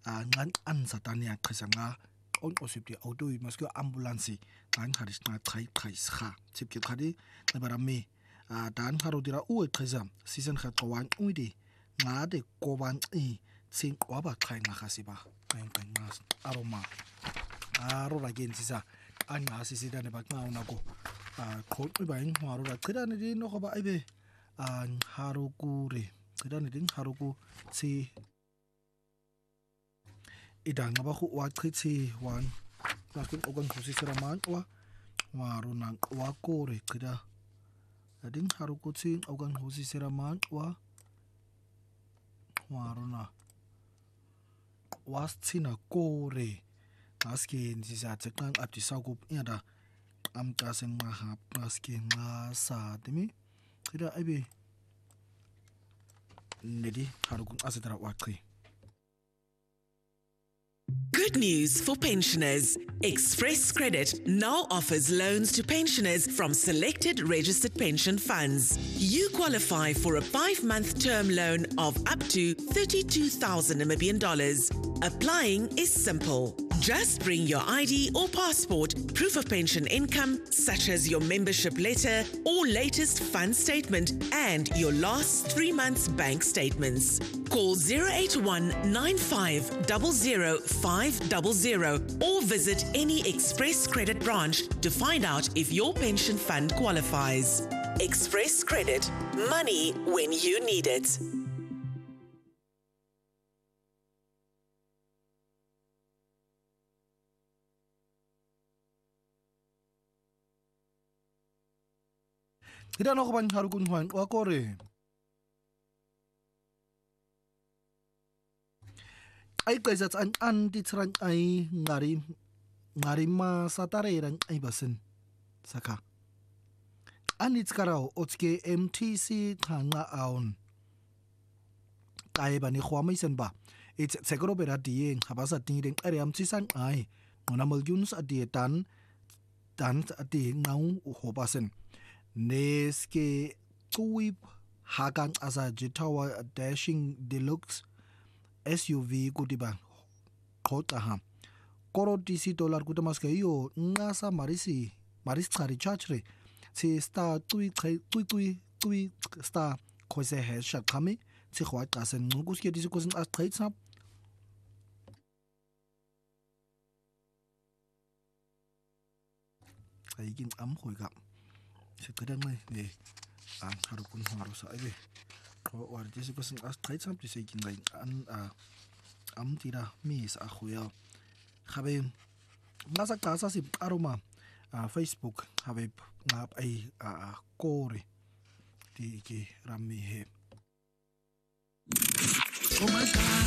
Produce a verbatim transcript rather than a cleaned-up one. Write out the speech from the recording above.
nxa anzatani yaqhisa nxa onqosipti auto maske ambulance nxa nxarish nxa qhai qhaisha tsipke qhadi nxibarame dan haro dira uwe qhisa season khaxwan uide nxa de koban i tsin qwaba qhai nxa khasiba qenqenqas aroma aro ragensisa anqa sisidane baqha unako qoqiba inqwaro la qhidane dino goba ibe anharo kure qhidane ding haro ku tsi idanga ba go wa qhithi one la ke qoqang khosisera manqwa waro na qwa kore qhida ading haro ku tsi qoqang khosisera manqwa waro na wasthina kore aske ndizathe xa abdisa ku yada amqase nqa aske nqa sa demi qhida ibe nedi haro ku asedra waqhi. Good news for pensioners. Express Credit now offers loans to pensioners from selected registered pension funds. You qualify for a five-month term loan of up to thirty-two thousand Namibian dollars. Applying is simple. Just bring your I D or passport, proof of pension income, such as your membership letter or latest fund statement, and your last three months' bank statements. Call zero eight one nine five zero zero five zero zero or visit any Express Credit branch to find out if your pension fund qualifies. Express Credit. Money when you need it. Ida no ban haru kun hwan wa kore ai kaizat an an ditran ai ngari ngari ma satarera ai basen saka anit karao otske M T C thanga aun kai bani khwamai sen ba it's seguro bera dieng habasa tingeng are am chisan ai onamol juns adietan dan ati ngau hobasen Neske Tuip Hagan asa Jitawa Dashing Deluxe S U V kutiba Kotaha Koro D C dollar kutamaske yo Nasa Marisi Maris Tsari Chachre Si star tui tui tui tui star Kose Hesh Shakami Si Hwat Kasen Nukuske Disi Kosen as trades up Aikin am hoiga Sekadang ni ang harupun harus aja. Kalau warga sih kosen as trade sampai sekian lain an am tidak mis aku ya. Habe nasa kasa sih aroma Facebook habe ngap ai kore di ke rami he. Oh my God.